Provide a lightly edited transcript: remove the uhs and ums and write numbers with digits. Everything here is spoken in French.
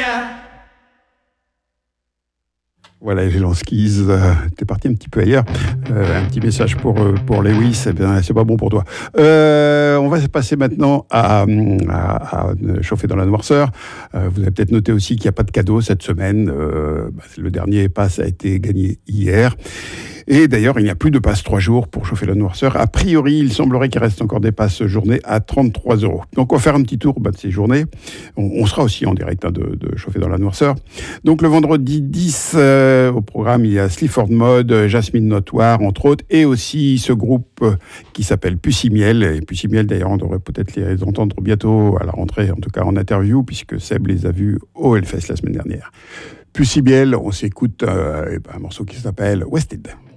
Voilà, les Lenskis, t'es parti un petit peu ailleurs. Un petit message pour Lewis, eh bien, c'est pas bon pour toi. On va passer maintenant à chauffer dans la noirceur. Vous avez peut-être noté aussi qu'il n'y a pas de cadeau cette semaine. Le dernier pass a été gagné hier. Et d'ailleurs, il n'y a plus de passe 3 jours pour chauffer la noirceur. A priori, il semblerait qu'il reste encore des passes journée à 33 €. Donc, on va faire un petit tour de ces journées. On sera aussi en direct de chauffer dans la noirceur. Donc, le vendredi 10, au programme, il y a Sleaford Mode, Jasmine Notoire, entre autres, et aussi ce groupe qui s'appelle Pussy-Miel. Et Pussy-Miel, d'ailleurs, on devrait peut-être les entendre bientôt à la rentrée, en tout cas en interview, puisque Seb les a vus au Hellfest la semaine dernière. Pussy-Miel, on s'écoute un morceau qui s'appelle Wasted.